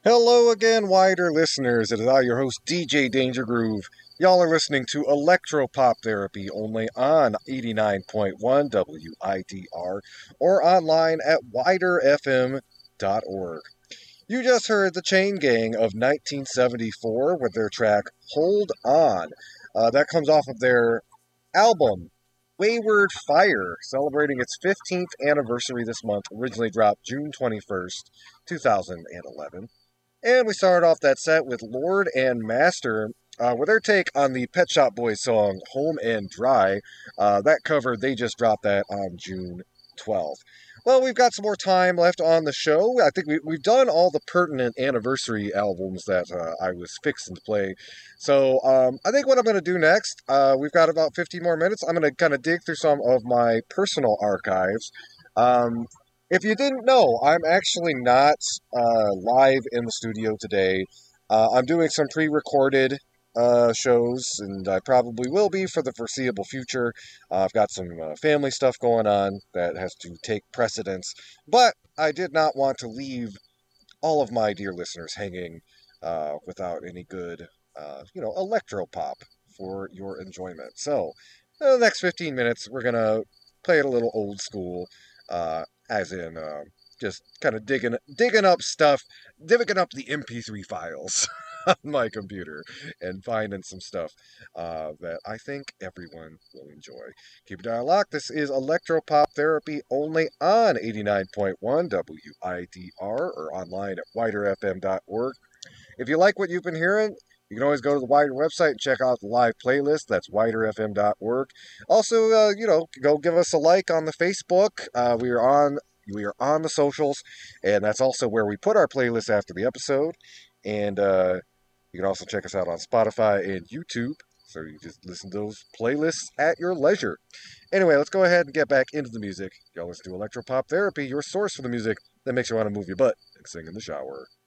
Hello again, wider listeners. It is I, your host, DJ Danger Groove. Y'all are listening to Electro Pop Therapy only on 89.1 WIDR or online at widerfm.org. You just heard the Chain Gang of 1974 with their track Hold On. That comes off of their album Wayward Fire, celebrating its 15th anniversary this month, originally dropped June 21st, 2011. And we started off that set with Lord and Master with their take on the Pet Shop Boys song Home and Dry. That cover, they just dropped that on June 12th. Well, we've got some more time left on the show. I think we've done all the pertinent anniversary albums that I was fixing to play. So I think what I'm going to do next, we've got about 15 more minutes. I'm going to kind of dig through some of my personal archives. Um, if you didn't know, I'm actually not live in the studio today. I'm doing some pre recorded shows, and I probably will be for the foreseeable future. I've got some family stuff going on that has to take precedence, but I did not want to leave all of my dear listeners hanging without any good, electro pop for your enjoyment. So, the next 15 minutes, we're going to play it a little old school, as in just kind of digging up stuff, digging up the MP3 files on my computer and finding some stuff that I think everyone will enjoy. Keep your dial locked. This is Electropop Therapy only on 89.1 WIDR or online at widerfm.org. If you like what you've been hearing, you can always go to the Wider website and check out the live playlist. That's widerfm.org. Also, go give us a like on the Facebook. We are on the socials, and that's also where we put our playlist after the episode. And you can also check us out on Spotify and YouTube. So you just listen to those playlists at your leisure. Anyway, let's go ahead and get back into the music. Y'all listen to Electropop Therapy, your source for the music that makes you want to move your butt and sing in the shower.